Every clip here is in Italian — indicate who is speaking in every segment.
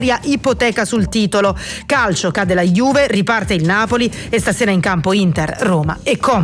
Speaker 1: ipoteca sul titolo. Calcio, cade la Juve, riparte il Napoli e stasera in campo Inter, Roma e Como.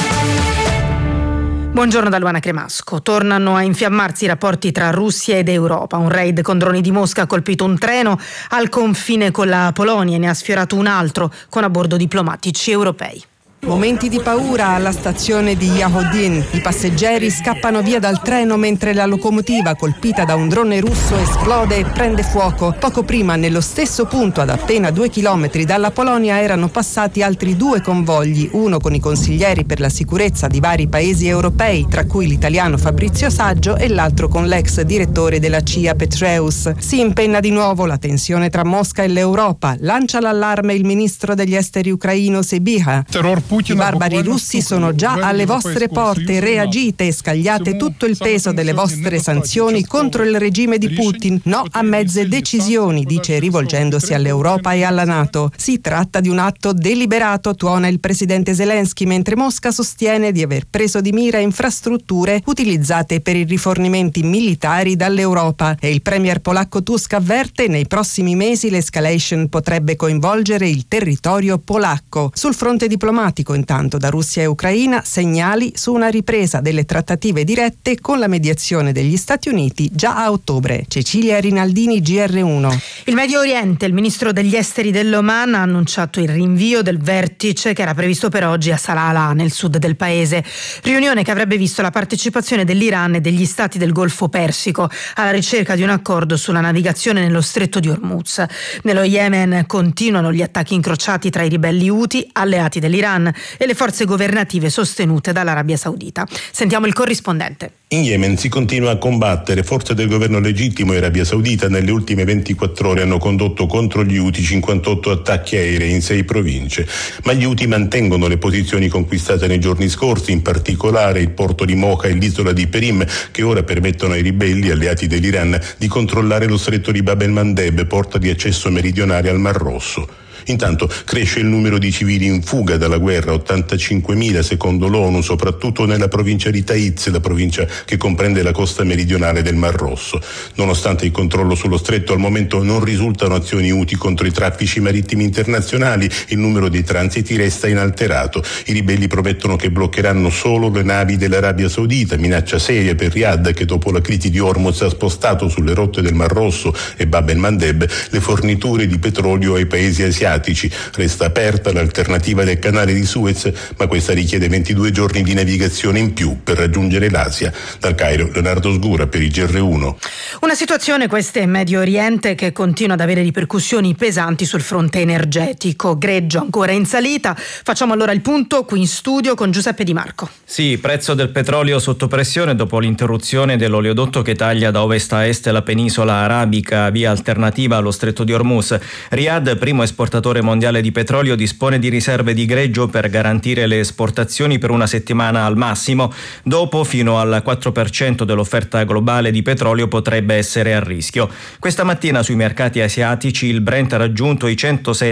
Speaker 1: Buongiorno da Luana Cremasco. Tornano a infiammarsi i rapporti tra Russia ed Europa. Un raid con droni di Mosca ha colpito un treno al confine con la Polonia e ne ha sfiorato un altro con a bordo diplomatici europei.
Speaker 2: Momenti di paura alla stazione di Yahodin. I passeggeri scappano via dal treno mentre la locomotiva, colpita da un drone russo, esplode e prende fuoco. Poco prima, nello stesso punto, ad appena 2 chilometri dalla Polonia, erano passati altri 2 convogli, uno con i consiglieri per la sicurezza di vari paesi europei, tra cui l'italiano Fabrizio Saggio, e l'altro con l'ex direttore della CIA Petreus. Si impenna di nuovo la tensione tra Mosca e l'Europa. Lancia l'allarme il ministro degli esteri ucraino Sybiha. I barbari russi sono già alle vostre porte, reagite e scagliate tutto il peso delle vostre sanzioni contro il regime di Putin. No a mezze decisioni, dice rivolgendosi all'Europa e alla NATO. Si tratta di un atto deliberato, tuona il presidente Zelensky, mentre Mosca sostiene di aver preso di mira infrastrutture utilizzate per i rifornimenti militari dall'Europa. E il premier polacco Tusk avverte: nei prossimi mesi l'escalation potrebbe coinvolgere il territorio polacco. Sul fronte diplomatico, intanto, da Russia e Ucraina segnali su una ripresa delle trattative dirette con la mediazione degli Stati Uniti già a ottobre. Cecilia Rinaldini, GR1.
Speaker 1: Il Medio Oriente, il ministro degli esteri dell'Oman ha annunciato il rinvio del vertice che era previsto per oggi a Salalah, nel sud del paese. Riunione che avrebbe visto la partecipazione dell'Iran e degli stati del Golfo Persico alla ricerca di un accordo sulla navigazione nello stretto di Hormuz. Nello Yemen continuano gli attacchi incrociati tra i ribelli Houthi, alleati dell'Iran, e le forze governative sostenute dall'Arabia Saudita. Sentiamo il corrispondente.
Speaker 3: In Yemen si continua a combattere. Forze del governo legittimo e Arabia Saudita nelle ultime 24 ore hanno condotto contro gli Houthi 58 attacchi aerei in 6 province. Ma gli Houthi mantengono le posizioni conquistate nei giorni scorsi, in particolare il porto di Mocha e l'isola di Perim, che ora permettono ai ribelli alleati dell'Iran di controllare lo stretto di Bab el-Mandeb, porta di accesso meridionale al Mar Rosso. Intanto cresce il numero di civili in fuga dalla guerra, 85.000 secondo l'ONU, soprattutto nella provincia di Taiz, la provincia che comprende la costa meridionale del Mar Rosso. Nonostante il controllo sullo stretto, al momento non risultano azioni Houthi contro i traffici marittimi internazionali, il numero dei transiti resta inalterato. I ribelli promettono che bloccheranno solo le navi dell'Arabia Saudita, minaccia seria per Riyadh, che dopo la crisi di Hormuz ha spostato sulle rotte del Mar Rosso e Bab el-Mandeb le forniture di petrolio ai paesi asiatici. Resta aperta l'alternativa del canale di Suez, ma questa richiede 22 giorni di navigazione in più per raggiungere l'Asia. Dal Cairo, Leonardo Sgura per il GR1.
Speaker 1: Una situazione, questa in Medio Oriente, che continua ad avere ripercussioni pesanti sul fronte energetico. Greggio ancora in salita. Facciamo allora il punto qui in studio con Giuseppe Di Marco.
Speaker 4: Sì, prezzo del petrolio sotto pressione dopo l'interruzione dell'oleodotto che taglia da ovest a est la penisola arabica, via alternativa allo stretto di Hormuz. Riyadh, primo esportatore mondiale di petrolio, dispone di riserve di greggio per garantire le esportazioni per una settimana al massimo. Dopo, fino al 4% dell'offerta globale di petrolio potrebbe essere a rischio. Questa mattina sui mercati asiatici il Brent ha raggiunto i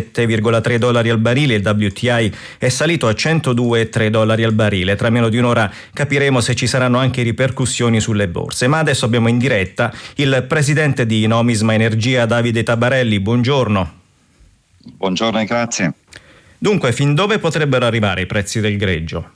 Speaker 4: $107,3 al barile, il WTI è salito a $102,3 al barile. Tra meno di un'ora capiremo se ci saranno anche ripercussioni sulle borse. Ma adesso abbiamo in diretta il presidente di Nomisma Energia, Davide Tabarelli. Buongiorno.
Speaker 5: Buongiorno e grazie.
Speaker 4: Dunque, fin dove potrebbero arrivare i prezzi del greggio?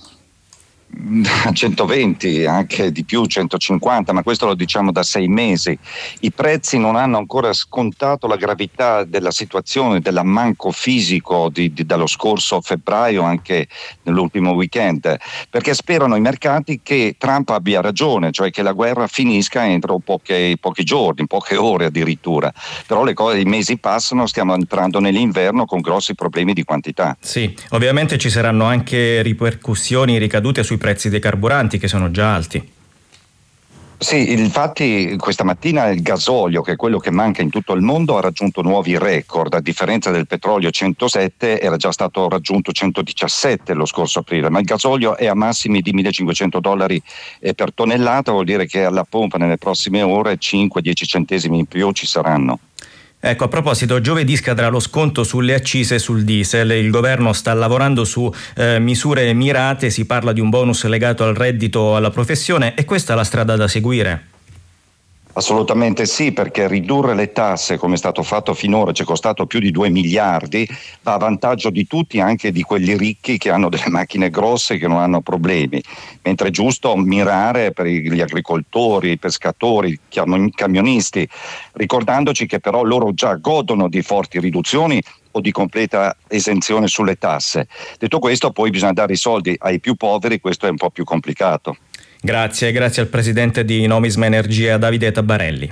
Speaker 5: 120, anche di più, 150, ma questo lo diciamo da 6 mesi. I prezzi non hanno ancora scontato la gravità della situazione, dell'ammanco fisico dallo scorso febbraio, anche nell'ultimo weekend, perché sperano i mercati che Trump abbia ragione, cioè che la guerra finisca entro pochi giorni, poche ore addirittura. Però i mesi passano, stiamo entrando nell'inverno con grossi problemi di quantità.
Speaker 4: Sì, ovviamente ci saranno anche ripercussioni, ricadute sui prezzi dei carburanti che sono già alti.
Speaker 5: Sì, infatti questa mattina il gasolio, che è quello che manca in tutto il mondo, ha raggiunto nuovi record. A differenza del petrolio 107, era già stato raggiunto 117 lo scorso aprile, ma il gasolio è a massimi di $1.500 per tonnellata, vuol dire che alla pompa nelle prossime ore 5-10 centesimi in più ci saranno.
Speaker 4: Ecco, a proposito, giovedì scadrà lo sconto sulle accise sul diesel. Il governo sta lavorando su misure mirate, si parla di un bonus legato al reddito, alla professione, e questa è la strada da seguire.
Speaker 5: Assolutamente sì, perché ridurre le tasse come è stato fatto finora, ci è costato più di 2 miliardi, va a vantaggio di tutti, anche di quelli ricchi che hanno delle macchine grosse che non hanno problemi, mentre è giusto mirare per gli agricoltori, i pescatori, i camionisti, ricordandoci che però loro già godono di forti riduzioni o di completa esenzione sulle tasse. Detto questo, poi bisogna dare i soldi ai più poveri, questo è un po' più complicato.
Speaker 4: Grazie al presidente di Nomisma Energia, Davide Tabarelli.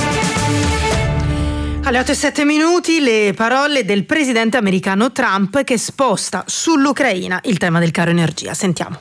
Speaker 1: Alle 8:07 le parole del presidente americano Trump che sposta sull'Ucraina il tema del caro energia. Sentiamo.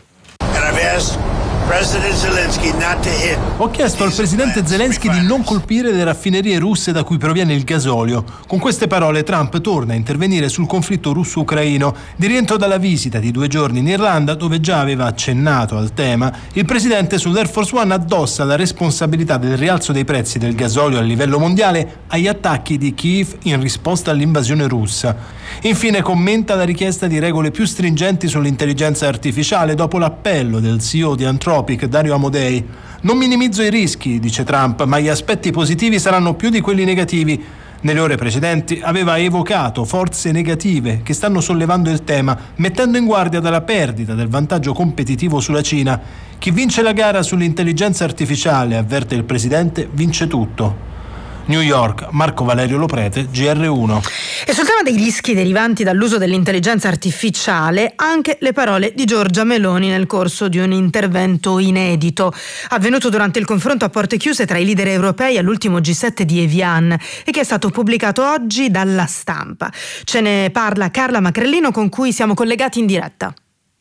Speaker 6: Ho chiesto al presidente Zelensky di non colpire le raffinerie russe da cui proviene il gasolio. Con queste parole Trump torna a intervenire sul conflitto russo-ucraino. Di rientro dalla visita di 2 giorni in Irlanda, dove già aveva accennato al tema, il presidente sull'Air Force One addossa la responsabilità del rialzo dei prezzi del gasolio a livello mondiale agli attacchi di Kiev in risposta all'invasione russa. Infine commenta la richiesta di regole più stringenti sull'intelligenza artificiale dopo l'appello del CEO di Anthropic, Dario Amodei. Non minimizzo i rischi, dice Trump, ma gli aspetti positivi saranno più di quelli negativi. Nelle ore precedenti aveva evocato forze negative che stanno sollevando il tema, mettendo in guardia dalla perdita del vantaggio competitivo sulla Cina. Chi vince la gara sull'intelligenza artificiale, avverte il presidente, vince tutto. New York, Marco Valerio Loprete, GR1.
Speaker 1: E sul tema dei rischi derivanti dall'uso dell'intelligenza artificiale, anche le parole di Giorgia Meloni nel corso di un intervento inedito, avvenuto durante il confronto a porte chiuse tra i leader europei all'ultimo G7 di Evian e che è stato pubblicato oggi dalla Stampa. Ce ne parla Carla Macrellino, con cui siamo collegati in diretta.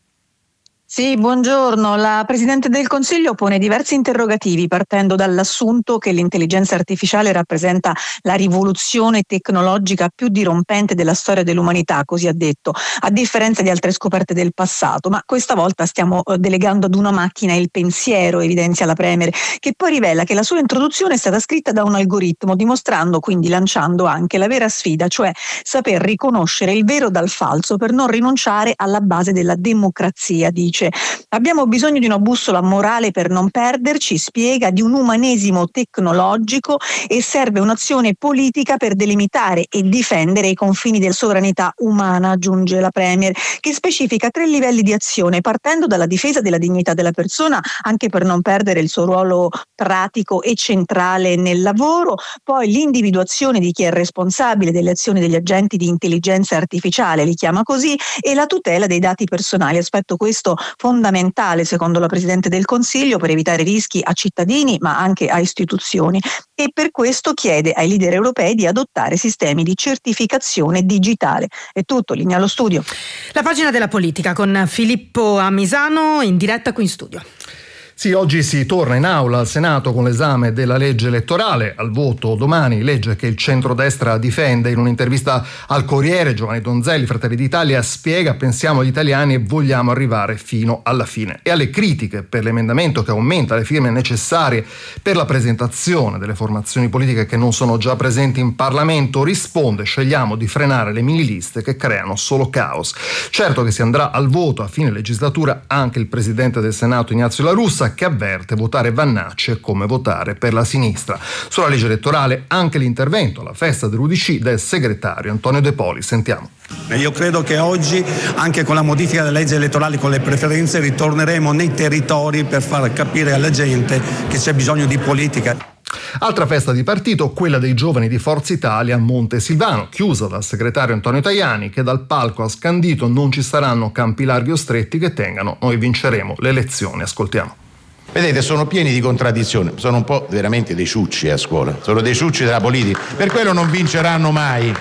Speaker 7: Sì, buongiorno. La Presidente del Consiglio pone diversi interrogativi partendo dall'assunto che l'intelligenza artificiale rappresenta la rivoluzione tecnologica più dirompente della storia dell'umanità, così ha detto, a differenza di altre scoperte del passato, ma questa volta stiamo delegando ad una macchina il pensiero, evidenzia la Premier, che poi rivela che la sua introduzione è stata scritta da un algoritmo, dimostrando, quindi lanciando anche la vera sfida, cioè saper riconoscere il vero dal falso per non rinunciare alla base della democrazia, dice. Abbiamo bisogno di una bussola morale per non perderci, spiega, di un umanesimo tecnologico, e serve un'azione politica per delimitare e difendere i confini della sovranità umana, aggiunge la Premier, che specifica 3 livelli di azione, partendo dalla difesa della dignità della persona, anche per non perdere il suo ruolo pratico e centrale nel lavoro, poi l'individuazione di chi è responsabile delle azioni degli agenti di intelligenza artificiale, li chiama così, e la tutela dei dati personali, aspetto questo fondamentale secondo la Presidente del Consiglio per evitare rischi a cittadini ma anche a istituzioni, e per questo chiede ai leader europei di adottare sistemi di certificazione digitale. È tutto, linea allo studio.
Speaker 1: La pagina della politica con Filippo Amisano in diretta qui in studio.
Speaker 8: Sì, oggi si torna in aula al Senato con l'esame della legge elettorale, al voto domani, legge che il centrodestra difende. In un'intervista al Corriere, Giovanni Donzelli, Fratelli d'Italia, spiega: pensiamo agli italiani e vogliamo arrivare fino alla fine. E alle critiche per l'emendamento che aumenta le firme necessarie per la presentazione delle formazioni politiche che non sono già presenti in Parlamento, risponde: scegliamo di frenare le miniliste che creano solo caos. Certo che si andrà al voto a fine legislatura. Anche il Presidente del Senato, Ignazio La Russa, che avverte: votare Vannacci è come votare per la sinistra. Sulla legge elettorale anche l'intervento alla festa dell'UDC del segretario Antonio De Poli. Sentiamo.
Speaker 9: Io credo che oggi, anche con la modifica delle leggi elettorali, con le preferenze, ritorneremo nei territori per far capire alla gente che c'è bisogno di politica.
Speaker 8: Altra festa di partito, quella dei giovani di Forza Italia a Montesilvano, chiusa dal segretario Antonio Tajani, che dal palco ha scandito: non ci saranno campi larghi o stretti che tengano, noi vinceremo le elezioni. Ascoltiamo.
Speaker 10: Vedete, sono pieni di contraddizioni, sono un po' veramente dei ciucci a scuola, sono dei ciucci della politica, per quello non vinceranno mai.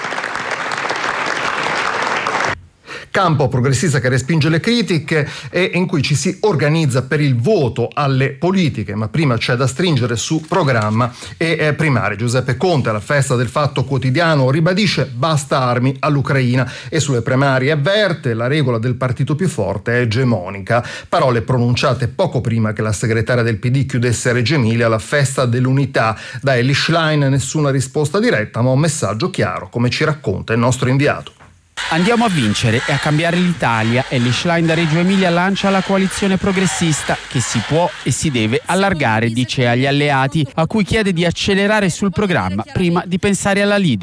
Speaker 8: Campo progressista che respinge le critiche e in cui ci si organizza per il voto alle politiche, ma prima c'è da stringere su programma e primarie. Giuseppe Conte alla festa del Fatto Quotidiano ribadisce: basta armi all'Ucraina, e sulle primarie avverte: la regola del partito più forte è egemonica. Parole pronunciate poco prima che la segretaria del PD chiudesse a Reggio Emilia la festa dell'unità. Da Elly Schlein nessuna risposta diretta, ma un messaggio chiaro, come ci racconta il nostro inviato.
Speaker 11: Andiamo a vincere e a cambiare l'Italia. Elly Schlein da Reggio Emilia lancia la coalizione progressista che si può e si deve allargare, dice agli alleati, a cui chiede di accelerare sul programma prima di pensare alla leader.